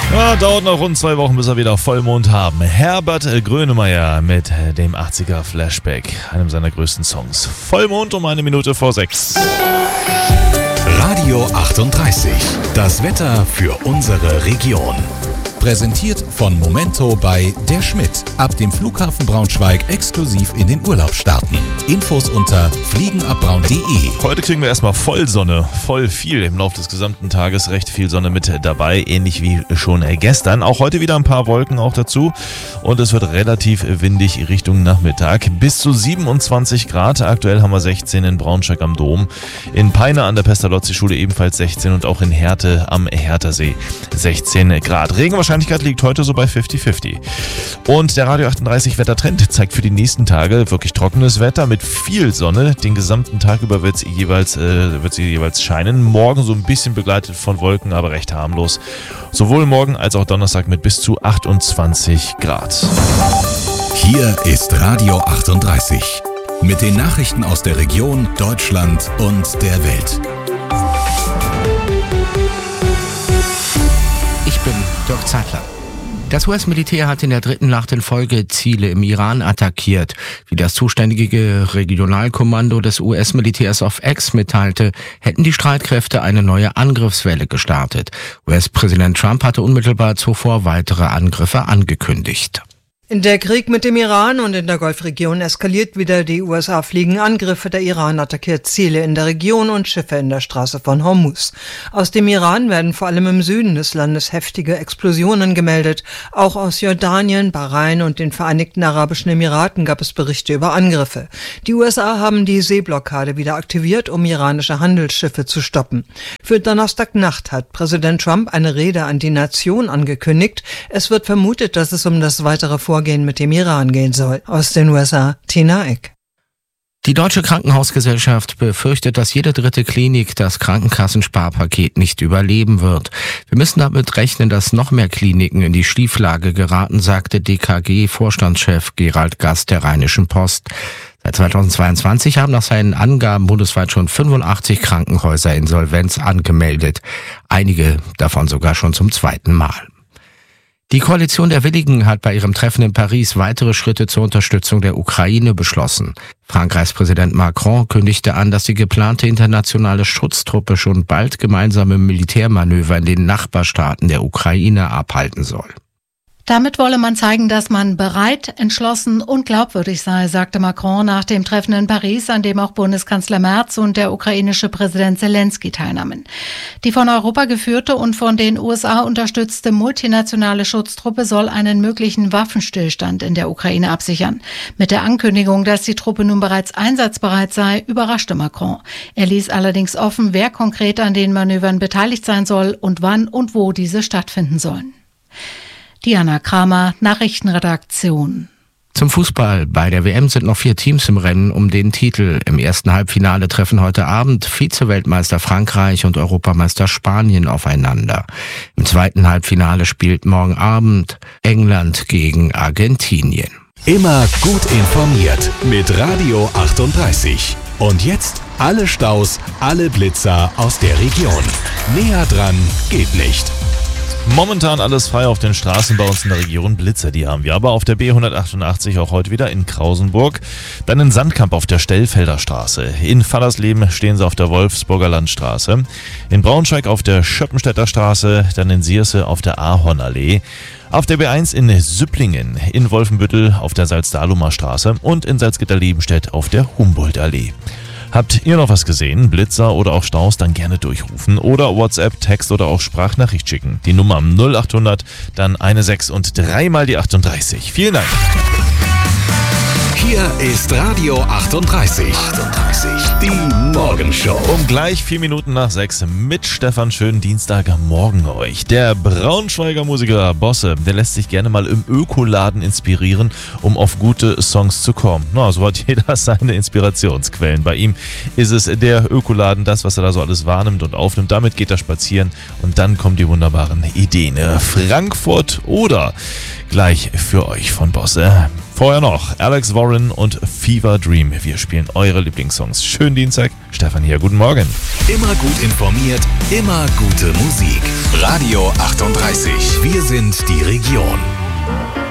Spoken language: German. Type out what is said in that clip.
Ja, dauert noch rund 2 Wochen, bis wir wieder Vollmond haben. Herbert Grönemeyer mit dem 80er Flashback, einem seiner größten Songs. Vollmond um 1:05. Radio 38. Das Wetter für unsere Region. Präsentiert von Momento bei Der Schmidt. Ab dem Flughafen Braunschweig exklusiv in den Urlaub starten. Infos unter fliegenabbraun.de. Heute kriegen wir erstmal Vollsonne, voll viel im Laufe des gesamten Tages, recht viel Sonne mit dabei, ähnlich wie schon gestern. Auch heute wieder ein paar Wolken auch dazu und es wird relativ windig Richtung Nachmittag. Bis zu 27 Grad, aktuell haben wir 16 in Braunschweig am Dom, in Peine an der Pestalozzi-Schule ebenfalls 16 und auch in Herte am Hertersee 16 Grad. Regenwahrscheinlichkeit liegt heute so bei 50-50. Und der Radio 38 Wettertrend zeigt für die nächsten Tage wirklich trockenes Wetter mit viel Sonne. Den gesamten Tag über wird sie jeweils scheinen. Morgen so ein bisschen begleitet von Wolken, aber recht harmlos. Sowohl morgen als auch Donnerstag mit bis zu 28 Grad. Hier ist Radio 38 mit den Nachrichten aus der Region, Deutschland und der Welt. Ich bin Dirk Zeitler. Das US-Militär hat in der 3. Nacht in Folge Ziele im Iran attackiert. Wie das zuständige Regionalkommando des US-Militärs auf X mitteilte, hätten die Streitkräfte eine neue Angriffswelle gestartet. US-Präsident Trump hatte unmittelbar zuvor weitere Angriffe angekündigt. Der Krieg mit dem Iran und in der Golfregion eskaliert wieder. Die USA fliegen Angriffe, der Iran attackiert Ziele in der Region und Schiffe in der Straße von Hormuz. Aus dem Iran werden vor allem im Süden des Landes heftige Explosionen gemeldet. Auch aus Jordanien, Bahrain und den Vereinigten Arabischen Emiraten gab es Berichte über Angriffe. Die USA haben die Seeblockade wieder aktiviert, um iranische Handelsschiffe zu stoppen. Für Donnerstagnacht hat Präsident Trump eine Rede an die Nation angekündigt. Es wird vermutet, dass es um das weitere Vorgehen mit dem Iran gehen soll. Aus den USA, Tina Eck. Die Deutsche Krankenhausgesellschaft befürchtet, dass jede 3. Klinik das Krankenkassensparpaket nicht überleben wird. Wir müssen damit rechnen, dass noch mehr Kliniken in die Schieflage geraten, sagte DKG-Vorstandschef Gerald Gast der Rheinischen Post. Seit 2022 haben nach seinen Angaben bundesweit schon 85 Krankenhäuser Insolvenz angemeldet. Einige davon sogar schon zum 2. Mal. Die Koalition der Willigen hat bei ihrem Treffen in Paris weitere Schritte zur Unterstützung der Ukraine beschlossen. Frankreichs Präsident Macron kündigte an, dass die geplante internationale Schutztruppe schon bald gemeinsame Militärmanöver in den Nachbarstaaten der Ukraine abhalten soll. Damit wolle man zeigen, dass man bereit, entschlossen und glaubwürdig sei, sagte Macron nach dem Treffen in Paris, an dem auch Bundeskanzler Merz und der ukrainische Präsident Zelensky teilnahmen. Die von Europa geführte und von den USA unterstützte multinationale Schutztruppe soll einen möglichen Waffenstillstand in der Ukraine absichern. Mit der Ankündigung, dass die Truppe nun bereits einsatzbereit sei, überraschte Macron. Er ließ allerdings offen, wer konkret an den Manövern beteiligt sein soll und wann und wo diese stattfinden sollen. Diana Kramer, Nachrichtenredaktion. Zum Fußball. Bei der WM sind noch 4 Teams im Rennen um den Titel. Im ersten Halbfinale treffen heute Abend Vize-Weltmeister Frankreich und Europameister Spanien aufeinander. Im zweiten Halbfinale spielt morgen Abend England gegen Argentinien. Immer gut informiert mit Radio 38. Und jetzt alle Staus, alle Blitzer aus der Region. Näher dran geht nicht. Momentan alles frei auf den Straßen bei uns in der Region. Blitzer, die haben wir aber auf der B188 auch heute wieder in Krausenburg. Dann in Sandkamp auf der Stellfelder Straße. In Fallersleben stehen sie auf der Wolfsburger Landstraße. In Braunschweig auf der Schöppenstädter Straße. Dann in Sierse auf der Ahornallee. Auf der B1 in Süpplingen. In Wolfenbüttel auf der Salzdalumer Straße. Und in Salzgitter-Lebenstedt auf der Humboldtallee. Habt ihr noch was gesehen? Blitzer oder auch Staus? Dann gerne durchrufen oder WhatsApp, Text oder auch Sprachnachricht schicken. Die Nummer 0800, dann 16 und 3 mal die 38. Vielen Dank. Hier ist Radio 38. Die Morgenshow. Um gleich 4 Minuten nach 6 mit Stefan. Schönen Dienstagmorgen euch. Der Braunschweiger Musiker Bosse, der lässt sich gerne mal im Ökoladen inspirieren, um auf gute Songs zu kommen. Na, so hat jeder seine Inspirationsquellen. Bei ihm ist es der Ökoladen, das, was er da so alles wahrnimmt und aufnimmt. Damit geht er spazieren und dann kommen die wunderbaren Ideen. Frankfurt oder gleich für euch von Bosse. Vorher noch Alex Warren und Fever Dream. Wir spielen eure Lieblingssongs. Schönen Dienstag. Stefan hier, guten Morgen. Immer gut informiert, immer gute Musik. Radio 38. Wir sind die Region.